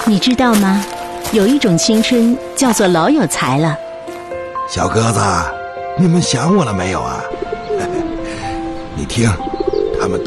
你知道吗？有一种青春叫做老有才了。 小鸽子，你们想我了没有啊？你听，